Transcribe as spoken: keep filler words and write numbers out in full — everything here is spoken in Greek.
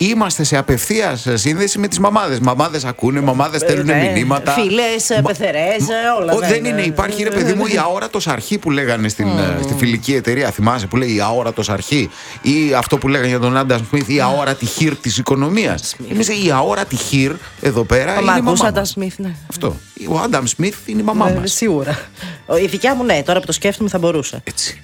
είμαστε σε απευθείας σύνδεση με τις μαμάδες. Μαμάδες ακούνε, μαμάδες στέλνουν Ναι. μηνύματα. Φίλες, Μα- πεθερές, όλα. Ω, ναι, δεν ναι. είναι, υπάρχει ρε παιδί μου η αόρατος αρχή που λέγανε στην, mm. στη φιλική εταιρεία. Θυμάσαι που λέει η αόρατος αρχή, ή αυτό που λέγανε για τον Άνταμ Σμιθ, η αόρατη χείρ της οικονομίας. Εμείς η αόρατη χείρ εδώ πέρα είναι Μα η μαμά ακούσα μας. τα Σμιθ, ναι. Αυτό. Ο Άνταμ Σμιθ είναι η μαμά Ε, μας. Σίγουρα. Η δικιά μου, ναι, τώρα που το σκέφτομαι θα μπορούσε. Έτσι.